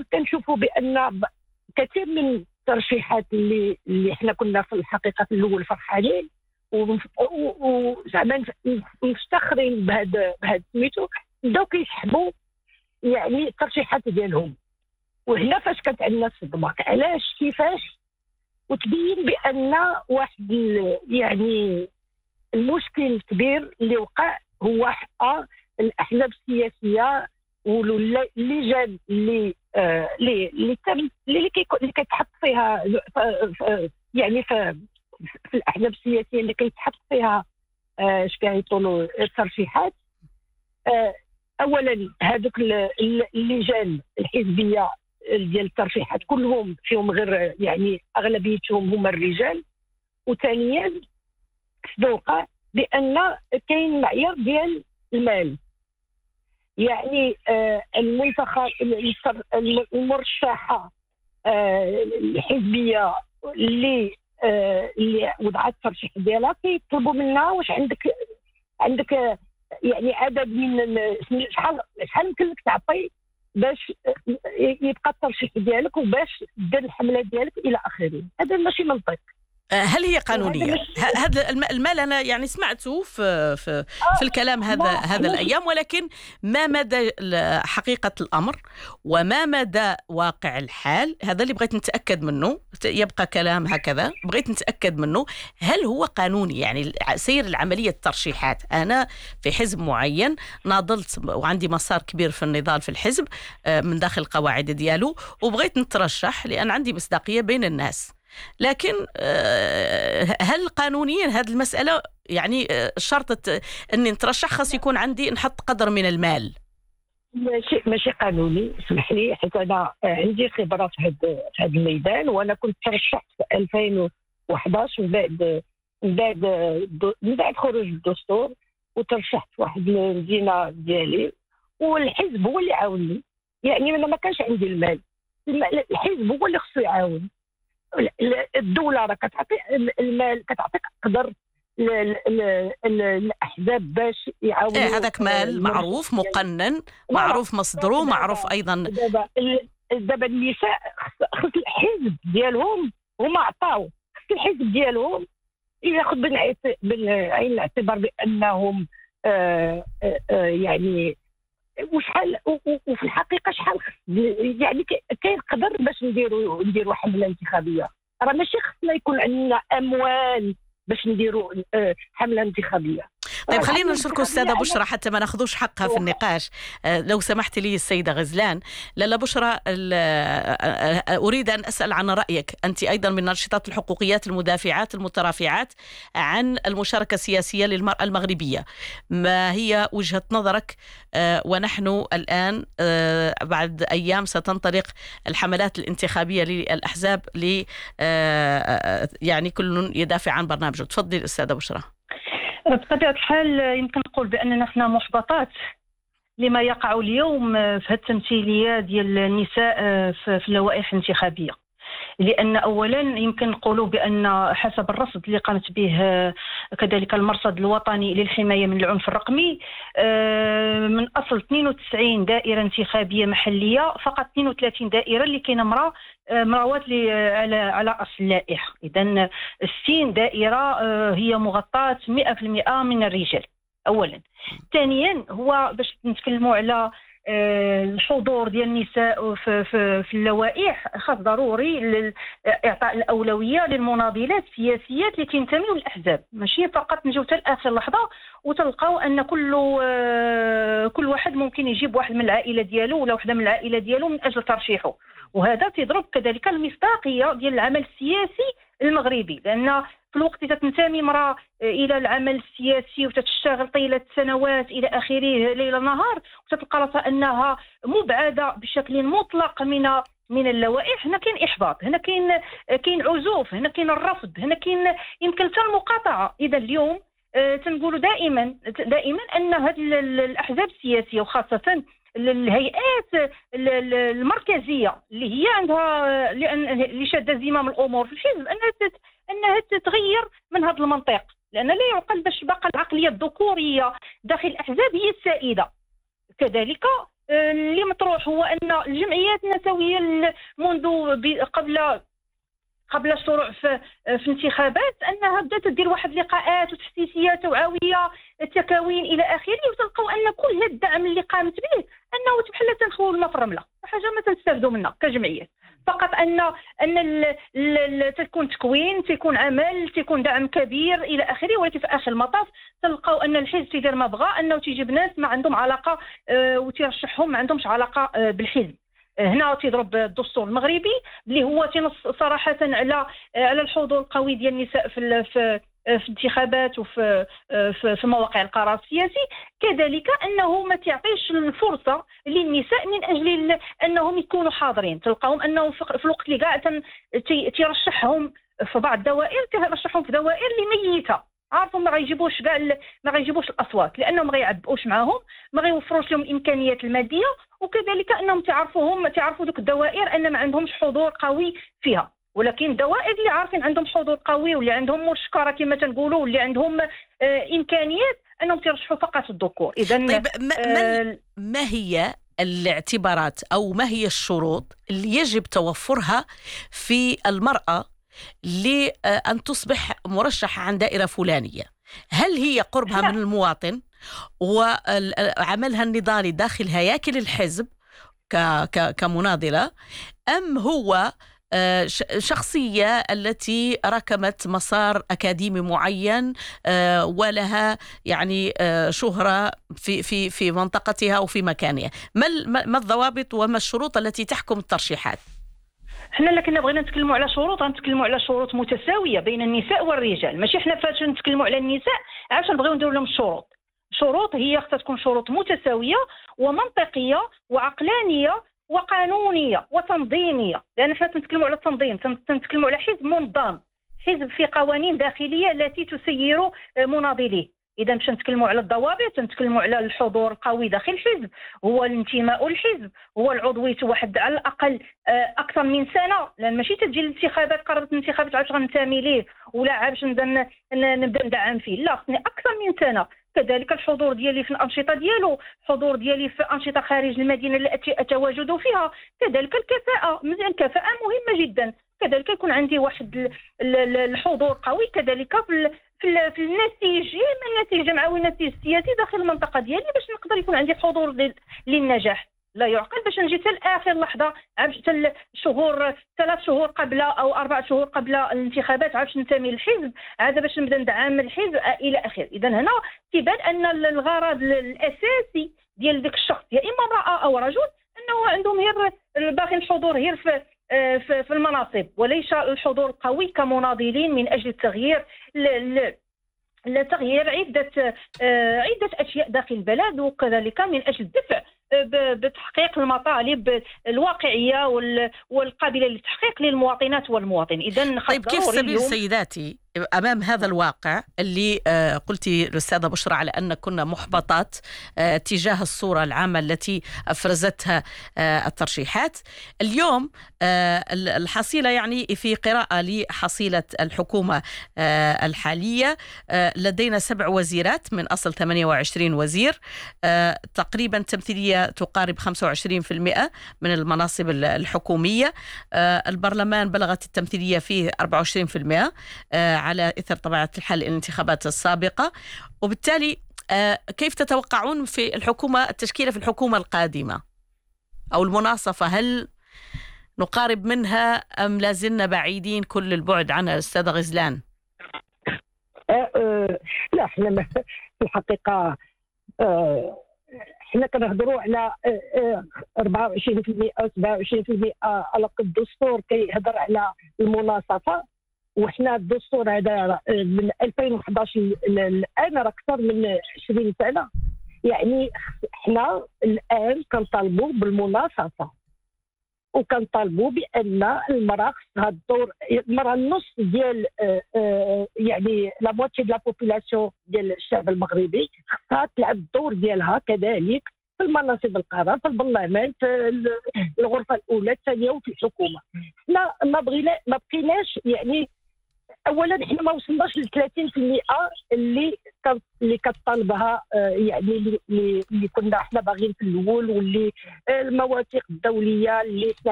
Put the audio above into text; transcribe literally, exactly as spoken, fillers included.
كنشوفوا بان ب- كثير من الترشيحات اللي اللي احنا كنا في الحقيقه في الاول فرحانين ومف- و- وزعما مف- مفتخرين بهذا بهذا سميتو، بداو كيسحبوا يعني الترشيحات ديالهم. وهنا فاش كانت عندنا الصدمه، علاش كيفاش، وتبين بان واحد ال- يعني المشكل الكبير اللي وقع هو حق الاحزاب السياسيه واللجان اللي آه، اللي اللي تم اللي كيكون- اللي كيتحط فيها ف- ف- يعني ف- في الاحزاب السياسيه اللي كيتحط فيها آه، اش كيعيطوا الترشيحات. آه، اولا هذوك ال- ال- اللجان الحزبيه ديال الترشيحات كلهم فيهم غير يعني اغلبيتهم هما الرجال. وثانيا شنو وقع، بان كاين معيار ديال المال. يعني آه، المنتخب الم- المرشحه آه، الحزبيه اللي آه، اللي وضعت الترشيح ديالها كيطلبوا منها واش عندك عندك آه، يعني عدد من ال- شحال شحال يمكن لك تعطي باش آه، يبقى الترشيح ديالك وباش دير الحمله ديالك الى اخره. هذا ماشي منطق. آه، هل هي وهذا قانونية؟ مش ه- هذا الم- المال أنا يعني سمعته في في في اه الكلام هذا ما هذا حنا الأيام، ولكن ما مدى ال- حقيقة الأمر وما مدى واقع الحال هذا اللي بغيت نتأكد منه. ت- يبقى كلام هكذا، بغيت نتأكد منه هل هو قانوني؟ يعني الع- سير العملية الترشيحات، أنا في حزب معين ناضلت وعندي مسار كبير في النضال في الحزب آه، من داخل القواعد ديالو، وبغيت نترشح لأن عندي مصداقية بين الناس. لكن آه، هل قانونيا هذه المسألة يعني آه، شرط أني نترشح خاص يكون عندي نحط قدر من المال؟ ماشي ماشي قانوني. اسمح لي، حيت انا عندي خبره في هذا في هذا الميدان، وانا كنت ترشحت في ألفين وأحد عشر من بعد من بعد من بعد خروج الدستور، وترشحت في واحد المدينه ديالي، والحزب هو اللي عاوني. يعني انا ما كانش عندي المال، الم- الحزب هو اللي خصو يعاون. ال- الدوله راه كتعطي المال، كتعطيك قدر ل- ل- ل- الاحزاب باش إيه، يعاونوا هذاك آه، مال المرشح معروف ديالهم. مقنن، فوالا. معروف مصدره، معروف دابا أيضا. دابا ال- دابا النساء خص خص الحزب ديالهم هما عطاو، خص الحزب ديالهم ياخذ بالعت- بالعين الاعتبار بانهم آه آه آه يعني وشحال و- و- وفي الحقيقه شحال خص يعني ك- كاين قدر باش نديروا نديروا حمله انتخابيه. راه ماشي خصنا يكون عندنا اموال باش نديروا آه، حمله انتخابيه. راه طيب خلينا الحمله نشاركوا الانتخابيه السادة على بشرى حتى ما ناخذوش حقها في النقاش. آه، لو سمحت لي السيدة غزلان. لالا بشرى، ال- آه، آه، أريد أن أسأل عن رأيك أنت أيضا من ناشطات الحقوقيات المدافعات المترافعات عن المشاركة السياسية للمرأة المغربية. ما هي وجهة نظرك؟ آه، ونحن الآن آه، بعد أيام ستنطلق الحملات الانتخابية للأحزاب ل آه، آه، يعني كل يدافع عن برنامجه. تفضلي الأستاذة بشرى. بطبيعة الحال يمكن نقول بأننا نحن محبطات لما يقع اليوم في هذه التمثيلية ديال النساء في في اللوائح الانتخابية. لأن أولا يمكن نقولوا بأن حسب الرصد اللي قامت به كذلك المرصد الوطني للحماية من العنف الرقمي، من أصل اثنين وتسعين دائرة انتخابية محلية فقط اثنين وثلاثين دائرة اللي كاينه امرأة مراوات على على أصل اللائحة. إذن ستين دائرة هي مغطاة مئة بالمئة من الرجال أولا. ثانيا هو باش نتكلموا على الحضور ديال النساء في في في اللوائح، خاص ضروري اعطاء الاولويه للمناضلات السياسيات اللي تنتميوا للاحزاب، ماشي فقط نجيو حتى لاخر لحظه وتلقاو ان كل كل واحد ممكن يجيب واحد من العائله ديالو ولا وحده من العائله ديالو من اجل ترشيحه. وهذا تضرب كذلك المصداقيه ديال العمل السياسي المغربي، لان في الوقت اللي تنتمي امراه الى العمل السياسي وتتشتغل طيله سنوات الى اخره ليل نهار وتتلقى راسها انها مبعده بشكل مطلق من من اللوائح، هنا كاين احباط، هنا كاين كاين عزوف، هنا كاين الرفض، هنا كاين يمكن حتى المقاطعه. اذا اليوم آه تنقولوا دائما دائما ان هذه الاحزاب السياسيه وخاصه الهيئات المركزيه اللي هي عندها لان اللي شاده زمام الامور في الحزب انها انها تتغير من هذا المنطق، لان لا يعقل باش باقى العقليه الذكوريه داخل الاحزاب هي السائده. كذلك اللي مطروح هو ان الجمعيات النسويه منذ قبل قبل الشروع في في انتخابات انها بدات تدير واحد اللقاءات وتحسيسيات توعويه تكاوين الى اخره، وتلقاو ان كل هذا الدعم اللي قامت به انه بحال تنخوي الماء في الرمله، حاجه ما تنستافدوا منها كجمعيات، فقط ان ان تكون تكوين، تكون عمل، تكون دعم كبير الى اخره، ولكن في اخر المطاف تلقاو ان الحزب تيدير ما بغى، انه تيجيب ناس ما عندهم علاقه وتيرشحهم ما عندهمش علاقه بالحزب. هنا تضرب الدستور المغربي اللي هو تنص صراحه على على الحضور القوي ديال النساء في في في انتخابات وفي في مواقع القرار السياسي، كذلك انه ما تعطيش الفرصه للنساء من اجل انهم يكونوا حاضرين. تلقاهم انه في الوقت اللي قاع تيرشحهم في بعض الدوائر تيرشحهم في دوائر اللي ميته، عارفوا ما غيجيبوش كاع ما غيجيبوش الاصوات لانهم ما غيعبئوش معاهم، ما غيوفروش لهم الامكانيات الماديه، وكذلك انهم تعرفوهم تعرفوا ذوك الدوائر ان ما عندهمش حضور قوي فيها. ولكن الدوائر اللي عارفين عندهم حضور قوي واللي عندهم مشكره كما تنقولوا واللي عندهم آه امكانيات انهم ترشحوا فقط الذكور. اذا طيب ما, آه ما هي الاعتبارات او ما هي الشروط اللي يجب توفرها في المراه لأن تصبح مرشحة عن دائرة فلانية؟ هل هي قربها من المواطن وعملها النضالي داخل هياكل الحزب كمناضلة، أم هو شخصية التي ركمت مسار أكاديمي معين ولها يعني شهرة في في في منطقتها وفي مكانها؟ ما ما الضوابط وما الشروط التي تحكم الترشيحات؟ حنا لا كنا بغينا نتكلموا على شروط غنتكلموا على شروط متساويه بين النساء والرجال، ماشي حنا فاش نتكلموا على النساء علاش نبغيو نديروا لهم الشروط. شروط هي خصها تكون شروط متساويه ومنطقيه وعقلانيه وقانونيه وتنظيميه، لان حنا تنتكلموا على التنظيم، تنتكلموا على حزب منظم، حزب في قوانين داخليه التي تسير مناضليه. إذا باش نتكلموا على الضوابط نتكلموا على الحضور القوي داخل الحزب، هو الانتماء للحزب، هو العضوية واحد على الأقل أكثر من سنة، لأن ماشي تجي الانتخابات قربت الانتخابات عاد غننتمي ليه ولا عاد باش نبدا نبدا ندعم فيه، لا خصني أكثر من سنة. كذلك الحضور ديالي في الأنشطة ديالو، حضور ديالي في أنشطة خارج المدينة التي أتواجد فيها، كذلك الكفاءة، مزيان الكفاءة مهمة جدا، كذلك يكون عندي واحد الحضور قوي، كذلك في في النسيج النسيج الجمعوي النسيج السياسي داخل المنطقه ديالي باش نقدر يكون عندي حضور للنجاح. لا يعقل باش نجي حتى لاخر لحظه حتى شهور ثلاث شهور قبل او اربع شهور قبل الانتخابات عاد ننتمي للحزب عاد باش نبدا ندعم الحزب الى اخره. اذا هنا تبان ان الغرض الاساسي ديال ذاك الشخص يا اما امراه او رجل انه عندهم غير باغي الحضور غير في في المناصب وليس الحضور القوي كمناضلين من اجل التغيير لتغيير عده عده اشياء داخل البلد، وكذلك من اجل الدفع بتحقيق المطالب الواقعيه والقابله للتحقيق للمواطنات والمواطن. اذا طيب كيف سبيل سيداتي امام هذا الواقع اللي قلتي الاستاذه بشرى على ان كنا محبطات تجاه الصوره العامه التي افرزتها الترشيحات اليوم، الحصيله يعني في قراءه لحصيله الحكومه الحاليه لدينا سبع وزيرات من اصل ثمانية وعشرين وزير، تقريبا تمثيليه تقارب خمسة وعشرين بالمئة من المناصب الحكوميه، البرلمان بلغت التمثيليه فيه أربعة وعشرين بالمئة على إثر طبيعة الحال الانتخابات السابقة. وبالتالي كيف تتوقعون في الحكومة التشكيلة في الحكومة القادمة أو المناصفة؟ هل نقارب منها أم لازلنا بعيدين كل البعد عنها أستاذ غزلان؟ أه أه لا احنا في الحقيقة أه احنا كنهضروا على أربعة وعشرين بالمئة سبعة وعشرين بالمئة على قد الدستور كيهضر على المناصفة، وحنا الدستور هذا من ألفين وأحد عشر الان راه اكثر من عشرين سنه، يعني حنا الان كنطالبوا بالمناصفه وكنطالبوا بان المراه خصها الدور، المراه النص ديال يعني لا موتي ديال لا بوبولاسيون ديال الشعب المغربي خصها تلعب الدور ديالها كذلك في المناصب القرار في البرلمان في الغرفه الاولى الثانيه وفي الحكومه. حنا ما بغينا ما بقيناش يعني اولا حنا ما وصلناش ل ثلاثين بالمئة اللي كان- اللي كتطالبها آه، يعني اللي اللي اللي كنا احنا باغيين في الاول، واللي آه، المواثيق الدوليه اللي